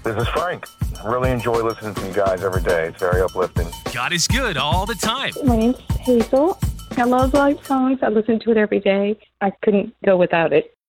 This is Frank. I really enjoy listening to you guys every day. It's very uplifting. God is good all the time. My name's Hazel. I love live songs. I listen to it every day. I couldn't go without it.